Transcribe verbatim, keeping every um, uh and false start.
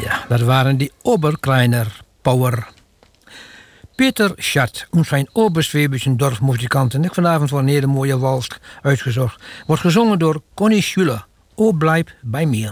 Ja, dat waren die Oberkleiner Power. Peter Schat en zijn Oberschwäbischen dorpsmuzikanten. Ik vanavond voor een hele mooie wals uitgezocht. Wordt gezongen door Connie Schüller. O blijf bij mir.